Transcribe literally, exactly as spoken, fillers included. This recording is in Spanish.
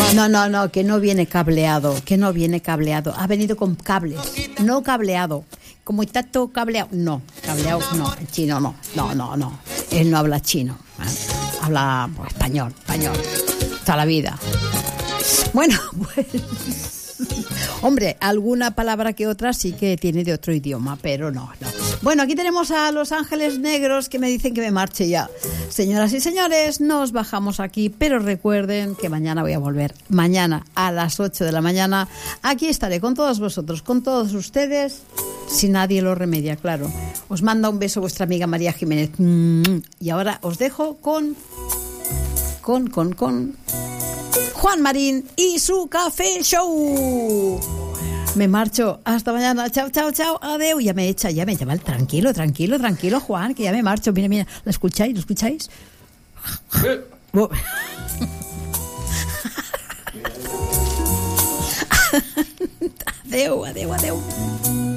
No, no, no, que no viene cableado, que no viene cableado. Ha venido con cables, no cableado. Como está todo cableado, no, cableado no, el chino no, no, no, no. Él no habla chino, ¿eh? Habla pues, español, español, toda la vida. Bueno, pues... Hombre, alguna palabra que otra sí que tiene de otro idioma, pero no, no. Bueno, aquí tenemos a Los Ángeles Negros que me dicen que me marche ya. Señoras y señores, nos bajamos aquí, pero recuerden que mañana voy a volver. Mañana a las ocho de la mañana. Aquí estaré con todos vosotros, con todos ustedes, si nadie lo remedia, claro. Os manda un beso vuestra amiga María Jiménez. Y ahora os dejo con... Con, con, con... Juan Marín y su Café Show. Me marcho. Hasta mañana. Chao, chao, chao. Adeu. Ya me echa, ya me llama. Tranquilo, tranquilo, tranquilo, Juan, que ya me marcho. Mira, mira. ¿Lo escucháis? ¿Lo escucháis? Adeu, adeu, adeu.